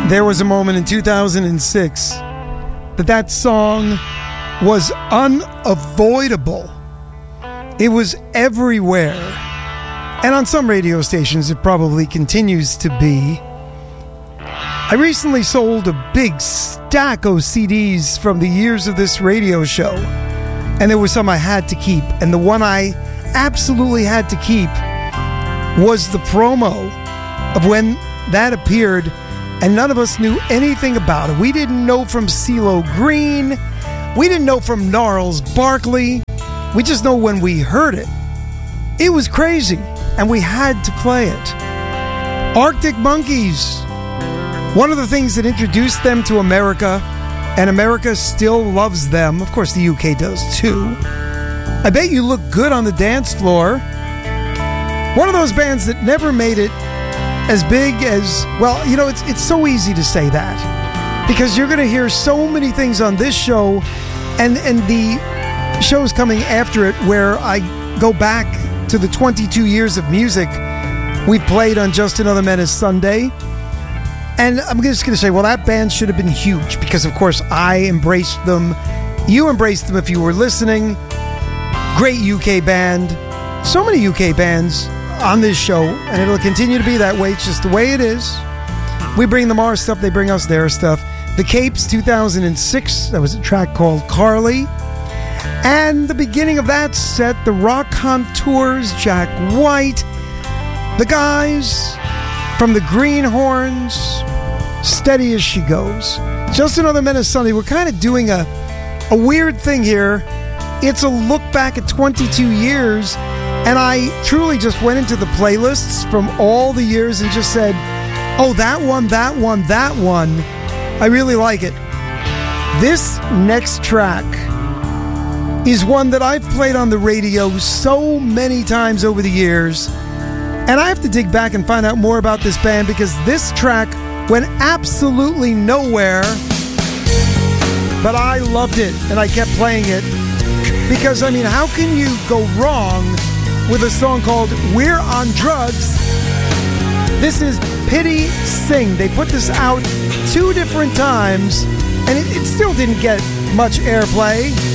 There was a moment in 2006 that song was unavoidable. It was everywhere. And on some radio stations, it probably continues to be. I recently sold a big stack of CDs from the years of this radio show. And there were some I had to keep. And the one I absolutely had to keep was the promo of when that appeared. And none of us knew anything about it. We didn't know from CeeLo Green. We didn't know from Gnarls Barkley. We just know when we heard it. It was crazy, and we had to play it. Arctic Monkeys. One of the things that introduced them to America, and America still loves them. Of course, the UK does too. I Bet You Look Good on the Dance Floor. One of those bands that never made it as big as, well, you know, it's so easy to say that because you're going to hear so many things on this show and the shows coming after it where I go back to the 22 years of music we played on Just Another Menace Sunday. And I'm just going to say, well, that band should have been huge because, of course, I embraced them. You embraced them if you were listening. Great UK band. So many UK bands on this show, and it'll continue to be that way. It's just the way it is. We bring them our stuff, they bring us their stuff. The Capes, 2006, that was a track called Carly. And the beginning of that set, the Rock Contours, Jack White, the guys from the Greenhorns, Steady As She Goes. Just Another Menace Sunday. We're kind of doing a weird thing here. It's a look back at 22 years. And I truly just went into the playlists from all the years and just said, oh, that one. I really like it. This next track is one that I've played on the radio so many times over the years. And I have to dig back and find out more about this band because this track went absolutely nowhere. But I loved it and I kept playing it. Because, I mean, how can you go wrong with a song called We're on Drugs? This is Pity Sing. They put this out 2 different times, and it still didn't get much airplay.